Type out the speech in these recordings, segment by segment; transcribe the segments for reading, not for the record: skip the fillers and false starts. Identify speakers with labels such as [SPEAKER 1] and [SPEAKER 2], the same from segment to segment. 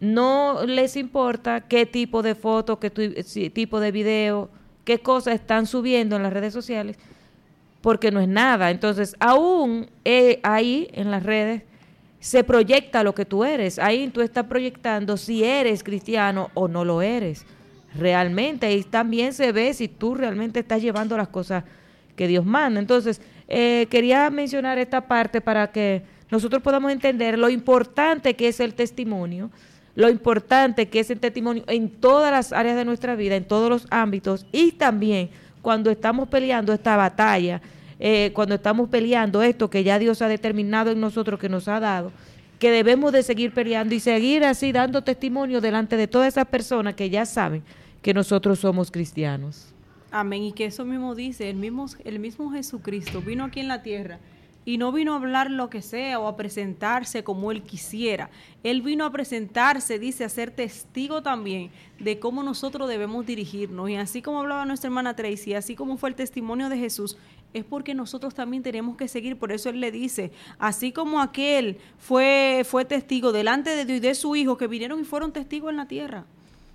[SPEAKER 1] no les importa qué tipo de foto, tipo de video, qué cosas están subiendo en las redes sociales, porque no es nada. Entonces, aún ahí en las redes se proyecta lo que tú eres. Ahí tú estás proyectando si eres cristiano o no lo eres realmente. Y también se ve si tú realmente estás llevando las cosas que Dios manda. Entonces, quería mencionar esta parte para que nosotros podamos entender lo importante que es el testimonio, lo importante que es el testimonio en todas las áreas de nuestra vida, en todos los ámbitos, y también cuando estamos peleando esta batalla, cuando estamos peleando esto que ya Dios ha determinado en nosotros, que nos ha dado, que debemos de seguir peleando y seguir así dando testimonio delante de todas esas personas que ya saben que nosotros somos cristianos.
[SPEAKER 2] Amén, y que eso mismo dice, el mismo Jesucristo vino aquí en la tierra y no vino a hablar lo que sea o a presentarse como Él quisiera. Él vino a presentarse, dice, a ser testigo también de cómo nosotros debemos dirigirnos. Y así como hablaba nuestra hermana Tracy, así como fue el testimonio de Jesús, es porque nosotros también tenemos que seguir. Por eso Él le dice, así como aquel fue testigo delante de Dios y de su Hijo, que vinieron y fueron testigos en la tierra.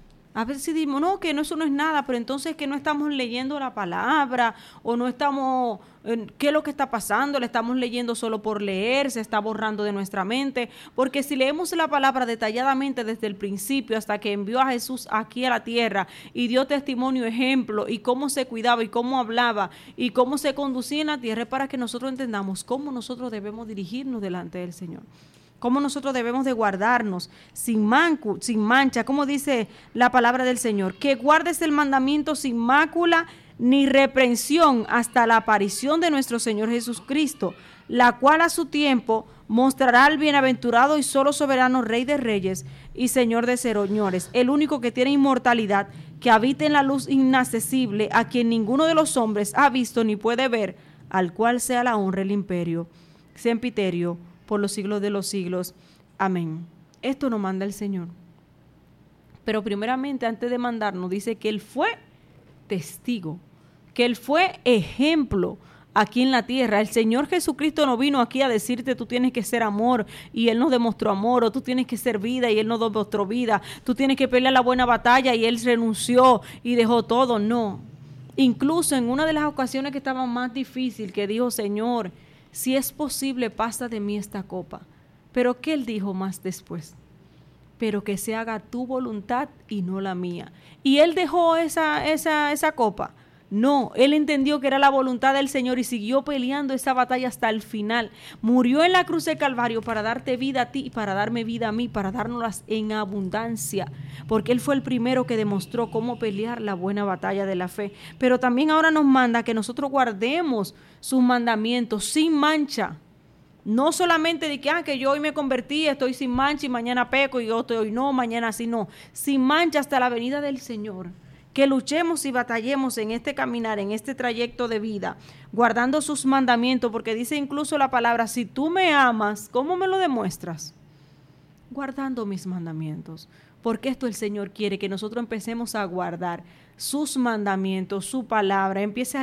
[SPEAKER 2] A veces decimos, no, que eso no es nada, pero entonces que no estamos leyendo la palabra o no estamos, ¿qué es lo que está pasando? Le estamos leyendo solo por leer, se está borrando de nuestra mente, porque si leemos la palabra detalladamente desde el principio hasta que envió a Jesús aquí a la tierra y dio testimonio, ejemplo, y cómo se cuidaba y cómo hablaba y cómo se conducía en la tierra, es para que nosotros entendamos cómo nosotros debemos dirigirnos delante del Señor. Cómo nosotros debemos de guardarnos sin mancha, como dice la palabra del Señor, que guardes el mandamiento sin mácula ni reprensión hasta la aparición de nuestro Señor Jesucristo, la cual a su tiempo mostrará al bienaventurado y solo soberano Rey de Reyes y Señor de señores, el único que tiene inmortalidad, que habita en la luz inaccesible, a quien ninguno de los hombres ha visto ni puede ver, al cual sea la honra, el imperio, sempiterio, por los siglos de los siglos. Amén. Esto nos manda el Señor. Pero primeramente, antes de mandarnos, dice que Él fue testigo, que Él fue ejemplo aquí en la tierra. El Señor Jesucristo no vino aquí a decirte tú tienes que ser amor y Él nos demostró amor, o tú tienes que ser vida y Él nos demostró vida, tú tienes que pelear la buena batalla y Él renunció y dejó todo. No. Incluso en una de las ocasiones que estaba más difícil, que dijo, Señor, si es posible, pasa de mí esta copa. Pero ¿qué Él dijo más después? Pero que se haga tu voluntad y no la mía. ¿Y Él dejó esa copa? No, Él entendió que era la voluntad del Señor y siguió peleando esa batalla hasta el final. Murió en la cruz del Calvario para darte vida a ti y para darme vida a mí, para dárnoslas en abundancia, porque Él fue el primero que demostró cómo pelear la buena batalla de la fe. Pero también ahora nos manda que nosotros guardemos sus mandamientos sin mancha. No solamente de que yo hoy me convertí, estoy sin mancha y mañana peco y hoy no, mañana sí no. Sin mancha hasta la venida del Señor. Que luchemos y batallemos en este caminar, en este trayecto de vida, guardando sus mandamientos, porque dice incluso la palabra, si tú me amas, ¿cómo me lo demuestras? Guardando mis mandamientos. Porque esto el Señor quiere, que nosotros empecemos a guardar sus mandamientos, su palabra, empiece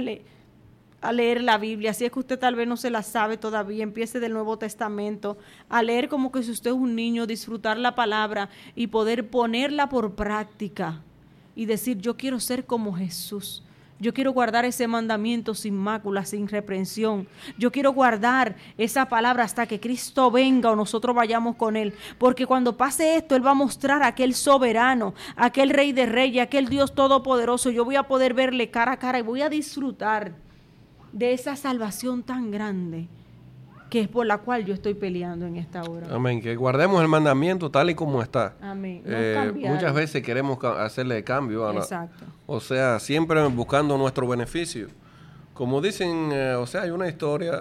[SPEAKER 2] a leer la Biblia, si es que usted tal vez no se la sabe todavía, empiece del Nuevo Testamento, a leer como que si usted es un niño, disfrutar la palabra y poder ponerla por práctica y decir, yo quiero ser como Jesús, yo quiero guardar ese mandamiento sin mácula, sin reprensión, yo quiero guardar esa palabra hasta que Cristo venga o nosotros vayamos con Él, porque cuando pase esto, Él va a mostrar a aquel soberano, a aquel Rey de Reyes, a aquel Dios todopoderoso. Yo voy a poder verle cara a cara y voy a disfrutar de esa salvación tan grande que es por la cual yo estoy peleando en esta hora.
[SPEAKER 3] Amén, que guardemos el mandamiento tal y como está.
[SPEAKER 2] Amén.
[SPEAKER 3] Muchas veces queremos hacerle cambio.
[SPEAKER 2] Exacto.
[SPEAKER 3] O sea, siempre buscando nuestro beneficio. Como dicen, hay una historia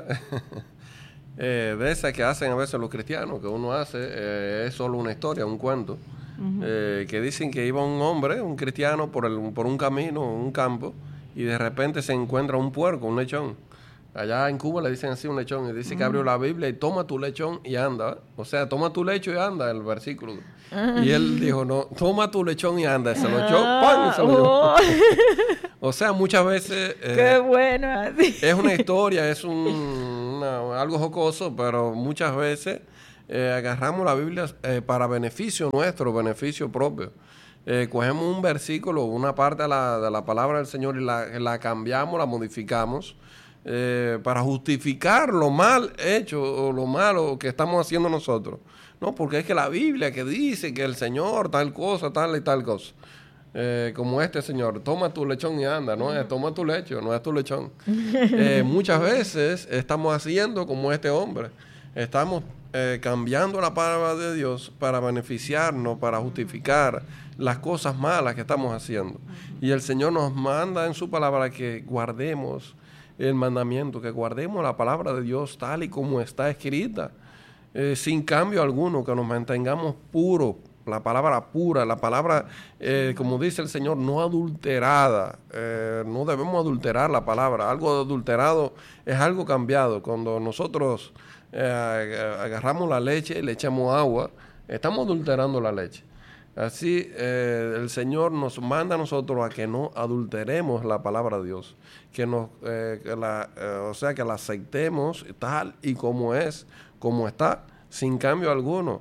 [SPEAKER 3] de esa que hacen a veces los cristianos, que uno hace, es solo una historia, un cuento, que dicen que iba un hombre, un cristiano, por un camino, un campo, y de repente se encuentra un puerco, un lechón. Allá en Cuba le dicen así, un lechón, y dice que abrió la Biblia y toma tu lechón y anda. O sea, toma tu lecho y anda, el versículo. Y él dijo, no, toma tu lechón y anda. Se lo echó, ¡pam! Se lo llevó. O sea, muchas veces...
[SPEAKER 1] ¡Qué bueno!
[SPEAKER 3] Es una historia, es algo jocoso, pero muchas veces agarramos la Biblia para beneficio nuestro, beneficio propio. Cogemos un versículo, una parte de la palabra del Señor y la cambiamos, la modificamos para justificar lo mal hecho o lo malo que estamos haciendo nosotros. No, porque es que la Biblia que dice que el Señor tal cosa, tal y tal cosa. Como este señor, toma tu lechón y anda, no es toma tu lecho, no es tu lechón. Muchas veces estamos haciendo como este hombre, estamos cambiando la palabra de Dios para beneficiarnos, para justificar las cosas malas que estamos haciendo. Y el Señor nos manda en su palabra que guardemos el mandamiento, que guardemos la palabra de Dios tal y como está escrita, sin cambio alguno, que nos mantengamos puros. La palabra pura, la palabra, como dice el Señor, no adulterada. No debemos adulterar la palabra. Algo adulterado es algo cambiado. Cuando nosotros agarramos la leche y le echamos agua, estamos adulterando la leche. Así el Señor nos manda a nosotros a que no adulteremos la palabra de Dios, que la aceptemos tal y como es, como está, sin cambio alguno.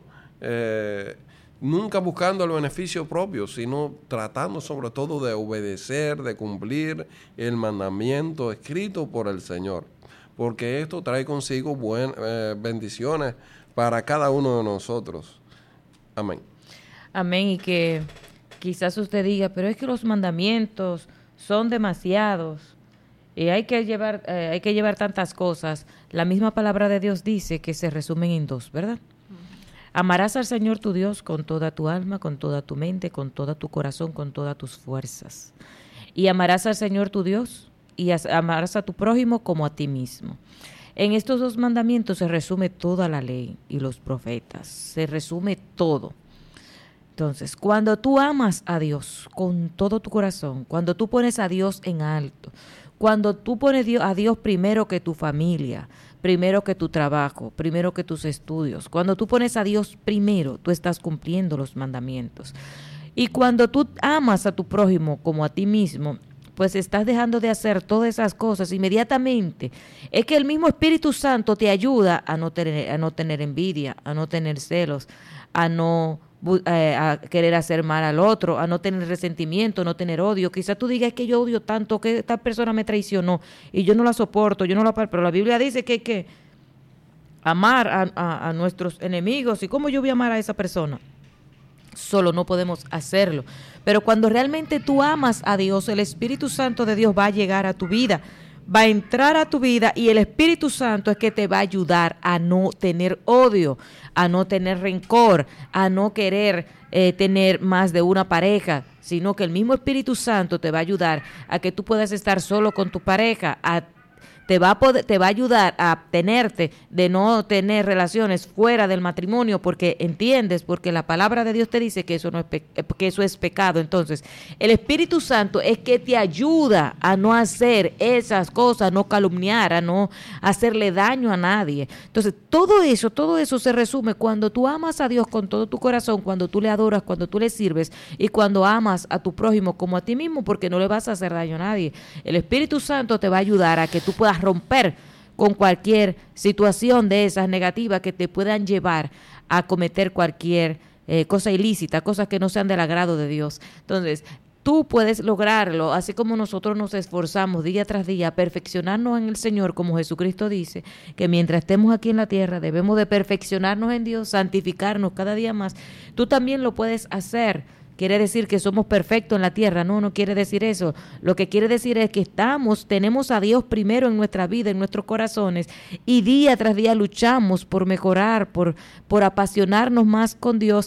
[SPEAKER 3] Nunca buscando el beneficio propio, sino tratando sobre todo de obedecer, de cumplir el mandamiento escrito por el Señor. Porque esto trae consigo bendiciones para cada uno de nosotros. Amén.
[SPEAKER 1] Amén. Y que quizás usted diga, pero es que los mandamientos son demasiados y hay que llevar tantas cosas. La misma palabra de Dios dice que se resumen en 2, ¿verdad? Amarás al Señor tu Dios con toda tu alma, con toda tu mente, con todo tu corazón, con todas tus fuerzas. Y amarás al Señor tu Dios y amarás a tu prójimo como a ti mismo. En estos 2 mandamientos se resume toda la ley y los profetas. Se resume todo. Entonces, cuando tú amas a Dios con todo tu corazón, cuando tú pones a Dios en alto, cuando tú pones a Dios primero que tu familia, primero que tu trabajo, primero que tus estudios, cuando tú pones a Dios primero, tú estás cumpliendo los mandamientos. Y cuando tú amas a tu prójimo como a ti mismo, pues estás dejando de hacer todas esas cosas inmediatamente. Es que el mismo Espíritu Santo te ayuda a no tener envidia, a no tener celos, a querer hacer mal al otro, a no tener resentimiento, a no tener odio. Quizás tú digas que yo odio tanto, que esta persona me traicionó y yo no la soporto, pero la Biblia dice que hay que amar a nuestros enemigos. ¿Y cómo yo voy a amar a esa persona? Solo no podemos hacerlo. Pero cuando realmente tú amas a Dios, el Espíritu Santo de Dios va a llegar a tu vida, va a entrar a tu vida y el Espíritu Santo es que te va a ayudar a no tener odio, a no tener rencor, a no querer tener más de una pareja, sino que el mismo Espíritu Santo te va a ayudar a que tú puedas estar solo con tu pareja, te va a ayudar a abstenerte de no tener relaciones fuera del matrimonio, porque entiendes, porque la palabra de Dios te dice que eso no es que eso es pecado. Entonces, el Espíritu Santo es que te ayuda a no hacer esas cosas, a no calumniar, a no hacerle daño a nadie. Entonces, todo eso se resume cuando tú amas a Dios con todo tu corazón, cuando tú le adoras, cuando tú le sirves y cuando amas a tu prójimo como a ti mismo, porque no le vas a hacer daño a nadie. El Espíritu Santo te va a ayudar a que tú puedas romper con cualquier situación de esas negativas que te puedan llevar a cometer cualquier cosa ilícita, cosas que no sean del agrado de Dios. Entonces, tú puedes lograrlo, así como nosotros nos esforzamos día tras día a perfeccionarnos en el Señor, como Jesucristo dice, que mientras estemos aquí en la tierra debemos de perfeccionarnos en Dios, santificarnos cada día más. Tú también lo puedes hacer. ¿Quiere decir que somos perfectos en la tierra? No, no quiere decir eso. Lo que quiere decir es que tenemos a Dios primero en nuestra vida, en nuestros corazones, y día tras día luchamos por mejorar, por apasionarnos más con Dios,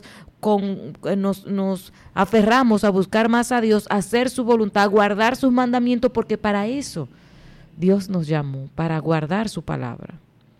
[SPEAKER 1] nos aferramos a buscar más a Dios, a hacer su voluntad, a guardar sus mandamientos, porque para eso Dios nos llamó, para guardar su palabra.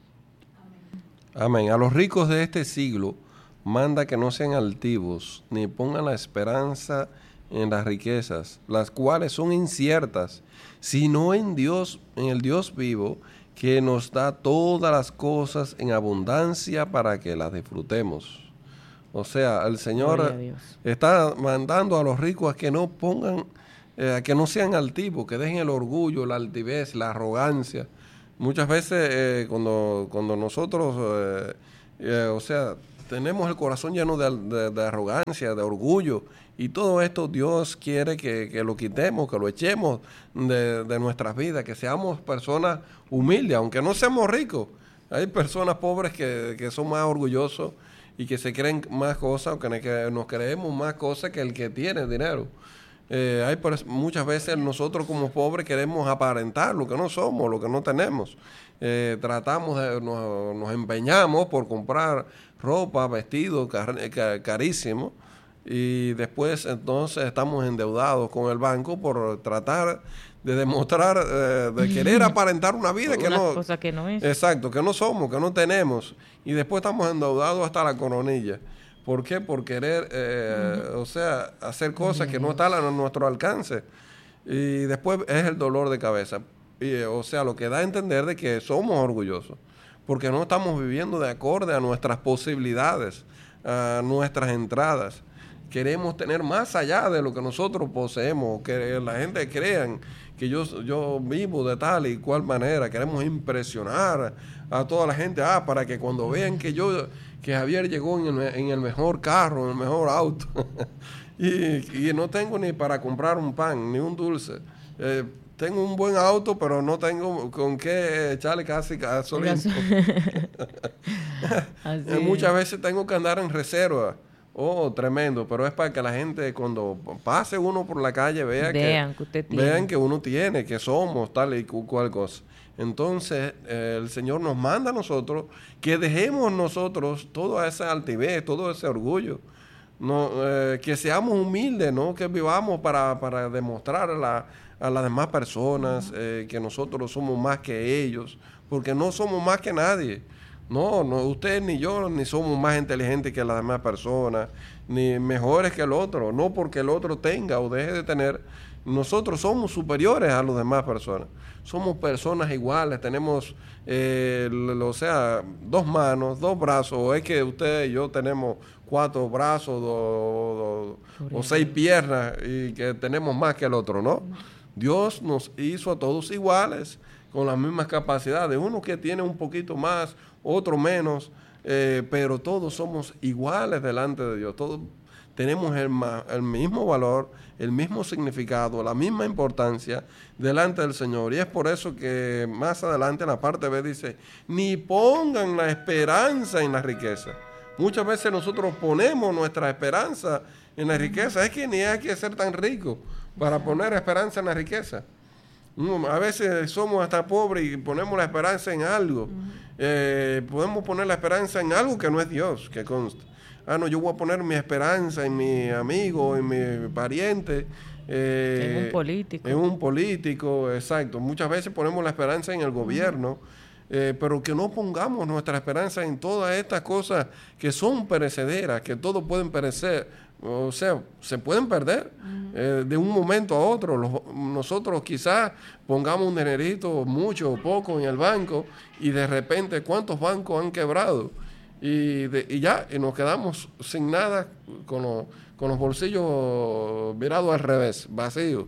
[SPEAKER 3] Amén. A los ricos de este siglo manda que no sean altivos, ni pongan la esperanza en las riquezas, las cuales son inciertas, sino en Dios, en el Dios vivo, que nos da todas las cosas en abundancia para que las disfrutemos. O sea, el Señor está mandando a los ricos a que no pongan, que no sean altivos, que dejen el orgullo, la altivez, la arrogancia. Muchas veces cuando nosotros O sea, tenemos el corazón lleno de arrogancia, de orgullo, y todo esto Dios quiere que lo quitemos, que lo echemos de nuestras vidas, que seamos personas humildes, aunque no seamos ricos. Hay personas pobres que son más orgullosos y que se creen más cosas, o que nos creemos más cosas que el que tiene dinero. Muchas veces nosotros como pobres queremos aparentar lo que no somos, lo que no tenemos. Nos empeñamos por comprar ropa, vestidos carísimos, y después entonces estamos endeudados con el banco por tratar de demostrar, de querer aparentar una vida que no,
[SPEAKER 1] cosa que no es.
[SPEAKER 3] Exacto, que no somos, que no tenemos, y después estamos endeudados hasta la coronilla. ¿Por qué? Por querer, hacer cosas que no están a nuestro alcance, y después es el dolor de cabeza. Lo que da a entender de que somos orgullosos, porque no estamos viviendo de acorde a nuestras posibilidades, a nuestras entradas. Queremos tener más allá de lo que nosotros poseemos, que la gente crean que yo vivo de tal y cual manera. Queremos impresionar a toda la gente, para que cuando vean que Javier llegó en el mejor carro, en el mejor auto, y no tengo ni para comprar un pan, ni un dulce. Tengo un buen auto, pero no tengo con qué echarle casi gasolina. Muchas veces tengo que andar en reserva. Tremendo, pero es para que la gente, cuando pase uno por la calle, vean que uno tiene, que somos tal y cual cosa. Entonces, el Señor nos manda a nosotros que dejemos nosotros toda esa altivez, todo ese orgullo, que seamos humildes, ¿no? Que vivamos para demostrar a las demás personas que nosotros somos más que ellos, porque no somos más que nadie. No, usted ni yo ni somos más inteligentes que las demás personas, ni mejores que el otro, no porque el otro tenga o deje de tener. Nosotros somos superiores a las demás personas. Somos personas iguales, tenemos, 2 manos, 2 brazos, o es que usted y yo tenemos 4 brazos o 6 piernas y que tenemos más que el otro, ¿no? Dios nos hizo a todos iguales, con las mismas capacidades, uno que tiene un poquito más, otro menos, pero todos somos iguales delante de Dios, todos tenemos el mismo valor, el mismo significado, la misma importancia delante del Señor. Y es por eso que más adelante en la parte B dice, ni pongan la esperanza en la riqueza. Muchas veces nosotros ponemos nuestra esperanza en la riqueza, es que ni hay que ser tan rico para poner esperanza en la riqueza. A veces somos hasta pobres y ponemos la esperanza en algo. Podemos poner la esperanza en algo que no es Dios, que consta. Yo voy a poner mi esperanza en mi amigo, en mi pariente.
[SPEAKER 1] En un político.
[SPEAKER 3] En un político, exacto. Muchas veces ponemos la esperanza en el gobierno, pero que no pongamos nuestra esperanza en todas estas cosas que son perecederas, que todos pueden perecer. O sea, se pueden perder de un momento a otro. Nosotros quizás pongamos un dinerito, mucho o poco, en el banco, y de repente, ¿cuántos bancos han quebrado? Y nos quedamos sin nada, con los bolsillos virados al revés, vacíos.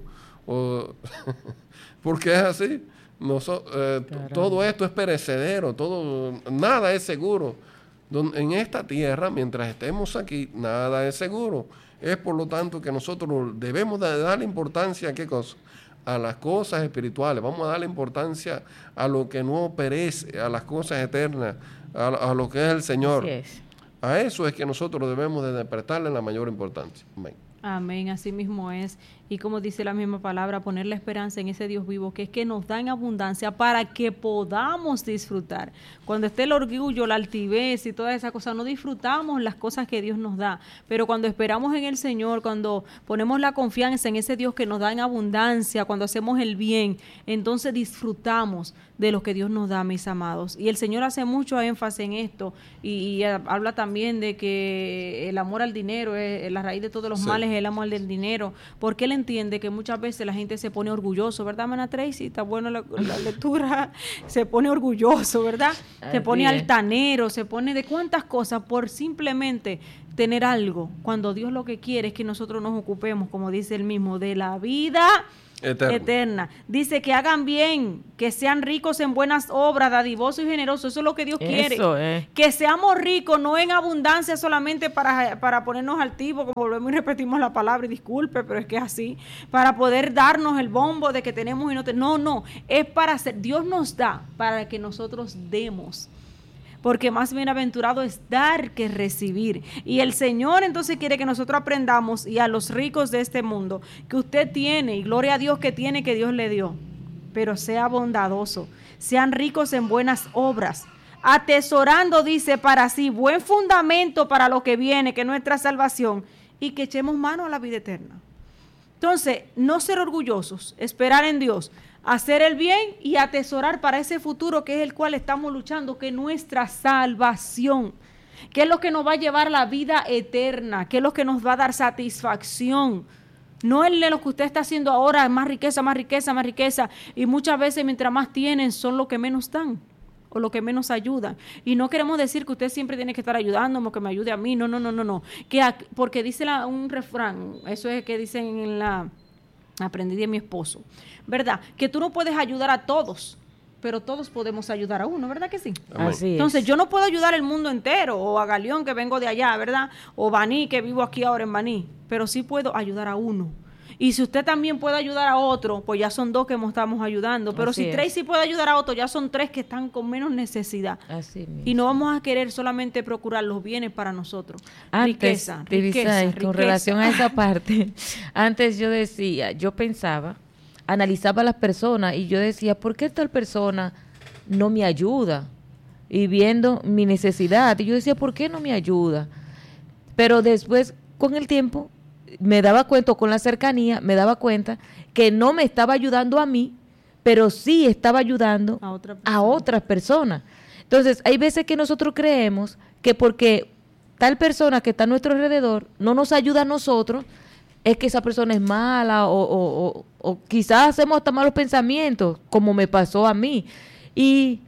[SPEAKER 3] Porque es así. Todo esto es perecedero, nada es seguro. En esta tierra, mientras estemos aquí, nada es seguro. Es por lo tanto que nosotros debemos de darle importancia ¿a qué cosa? A las cosas espirituales. Vamos a darle importancia a lo que no perece, a las cosas eternas, a lo que es el Señor.
[SPEAKER 1] Así es.
[SPEAKER 3] A eso es que nosotros debemos de prestarle la mayor importancia. Amén.
[SPEAKER 2] Amén, así mismo es. Y como dice la misma palabra, poner la esperanza en ese Dios vivo, que es que nos da en abundancia para que podamos disfrutar. Cuando esté el orgullo, la altivez y todas esas cosas, no disfrutamos las cosas que Dios nos da. Pero cuando esperamos en el Señor, cuando ponemos la confianza en ese Dios que nos da en abundancia, cuando hacemos el bien, entonces disfrutamos de lo que Dios nos da, mis amados. Y el Señor hace mucho énfasis en esto y habla también de que el amor al dinero es la raíz de todos los males, el amor del dinero, porque Él entiende que muchas veces la gente se pone orgulloso, ¿verdad, Mana Tracy? Está buena la lectura, se pone orgulloso, ¿verdad? Se pone altanero, se pone de cuántas cosas por simplemente tener algo, cuando Dios lo que quiere es que nosotros nos ocupemos, como dice Él mismo, de la vida eterna. Dice que hagan bien, que sean ricos en buenas obras, dadivosos y generosos. Eso es lo que Dios quiere. Que seamos ricos, no en abundancia solamente para ponernos altivos, como volvemos y repetimos la palabra, y disculpe, pero es que es así, para poder darnos el bombo de que tenemos y no tenemos. No, es para hacer. Dios nos da para que nosotros demos. Porque más bienaventurado es dar que recibir. Y el Señor entonces quiere que nosotros aprendamos, y a los ricos de este mundo, que usted tiene, y gloria a Dios que tiene, que Dios le dio, pero sea bondadoso, sean ricos en buenas obras, atesorando, dice, para sí buen fundamento para lo que viene, que es nuestra salvación, y que echemos mano a la vida eterna. Entonces, no ser orgullosos, esperar en Dios, hacer el bien y atesorar para ese futuro que es el cual estamos luchando, que es nuestra salvación, que es lo que nos va a llevar a la vida eterna, que es lo que nos va a dar satisfacción. No es lo que usted está haciendo ahora, más riqueza, más riqueza, más riqueza, y muchas veces mientras más tienen son lo que menos dan o lo que menos ayudan. Y no queremos decir que usted siempre tiene que estar ayudándome, que me ayude a mí, no. Porque dice un refrán, eso es que dicen en la... Aprendí de mi esposo, ¿verdad? Que tú no puedes ayudar a todos, pero todos podemos ayudar a uno, ¿verdad que sí?
[SPEAKER 1] Así
[SPEAKER 2] Entonces,
[SPEAKER 1] es.
[SPEAKER 2] yo no puedo ayudar al mundo entero, o a Galeón, que vengo de allá, ¿verdad? O Baní, que vivo aquí ahora en Baní, pero sí puedo ayudar a uno. Y si usted también puede ayudar a otro, pues ya son 2 que estamos ayudando. Pero
[SPEAKER 1] Así
[SPEAKER 2] si
[SPEAKER 1] es.
[SPEAKER 2] Tracy puede ayudar a otro, ya son 3 que están con menos necesidad.
[SPEAKER 1] Así mismo.
[SPEAKER 2] Y no vamos a querer solamente procurar los bienes para nosotros.
[SPEAKER 1] Antes, Divisay, con relación a esa parte, antes yo pensaba, analizaba a las personas y yo decía, ¿por qué tal persona no me ayuda? Y viendo mi necesidad, y yo decía, ¿por qué no me ayuda? Pero después, con el tiempo, me daba cuenta, con la cercanía, me daba cuenta que no me estaba ayudando a mí, pero sí estaba ayudando a otras personas. Entonces, hay veces que nosotros creemos que porque tal persona que está a nuestro alrededor no nos ayuda a nosotros, es que esa persona es mala o quizás hacemos hasta malos pensamientos, como me pasó a mí. Y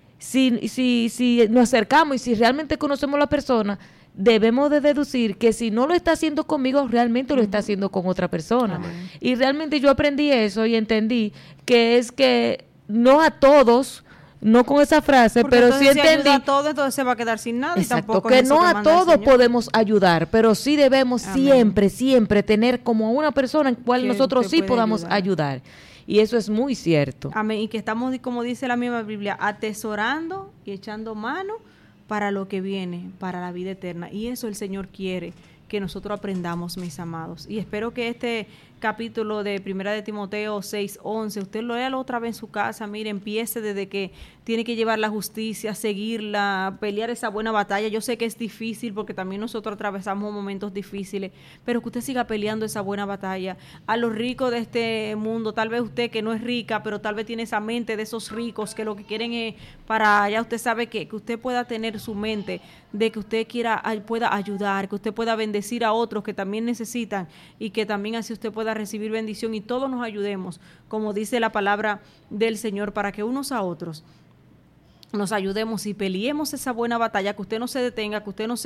[SPEAKER 1] si nos acercamos y si realmente conocemos a la persona, debemos de deducir que si no lo está haciendo conmigo, realmente lo está haciendo con otra persona. Amén. Y realmente yo aprendí eso y entendí que es que no a todos, no con esa frase, porque pero sí entendí. Si ayuda
[SPEAKER 2] a todos, entonces se va a quedar sin nada.
[SPEAKER 1] Exacto,
[SPEAKER 2] y tampoco
[SPEAKER 1] que no a todos podemos ayudar, pero sí debemos siempre tener como una persona en cual nosotros sí podamos ayudar. Y eso es muy cierto.
[SPEAKER 2] Amén. Y que estamos, como dice la misma Biblia, atesorando y echando mano para lo que viene, para la vida eterna. Y eso el Señor quiere que nosotros aprendamos, mis amados. Y espero que este capítulo de Primera de Timoteo 6:11, usted lo lea otra vez en su casa, mire, empiece desde que tiene que llevar la justicia, seguirla, pelear esa buena batalla. Yo sé que es difícil porque también nosotros atravesamos momentos difíciles, pero que usted siga peleando esa buena batalla. A los ricos de este mundo, tal vez usted que no es rica, pero tal vez tiene esa mente de esos ricos que lo que quieren es para, ya usted sabe que usted pueda tener su mente de que usted pueda ayudar, que usted pueda bendecir a otros que también necesitan y que también así usted pueda recibir bendición y todos nos ayudemos, como dice la palabra del Señor, para que unos a otros nos ayudemos y peleemos esa buena batalla, que usted no se detenga, que usted no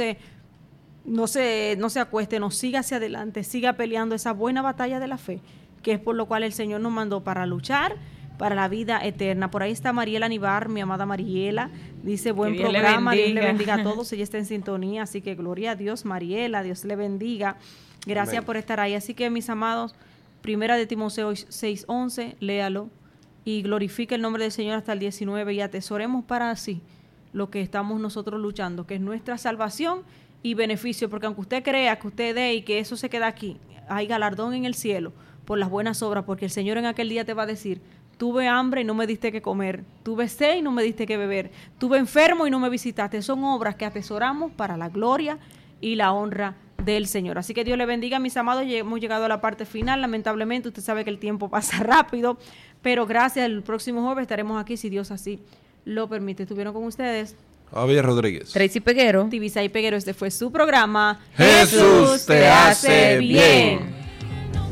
[SPEAKER 2] se acueste, no siga hacia adelante, siga peleando esa buena batalla de la fe, que es por lo cual el Señor nos mandó para luchar para la vida eterna. Por ahí está Mariela Nivar, mi amada Mariela, dice buen programa, Dios le bendiga a todos, ella está en sintonía, así que gloria a Dios, Mariela, Dios le bendiga, gracias Amén. Por estar ahí. Así que mis amados, Primera de Timoteo 6:11, léalo y glorifique el nombre del Señor hasta el 19 y atesoremos para así lo que estamos nosotros luchando, que es nuestra salvación y beneficio, porque aunque usted crea que usted dé y que eso se queda aquí, hay galardón en el cielo por las buenas obras, porque el Señor en aquel día te va a decir: tuve hambre y no me diste que comer, tuve sed y no me diste que beber, tuve enfermo y no me visitaste. Son obras que atesoramos para la gloria y la honra del Señor. Así que Dios le bendiga, mis amados. Hemos llegado a la parte final, lamentablemente usted sabe que el tiempo pasa rápido, pero gracias, el próximo jueves estaremos aquí si Dios así lo permite. Estuvieron con ustedes
[SPEAKER 3] Javier Rodríguez,
[SPEAKER 1] Tracy Peguero,
[SPEAKER 2] Divisay Peguero. Este fue su programa
[SPEAKER 3] Jesús te hace bien.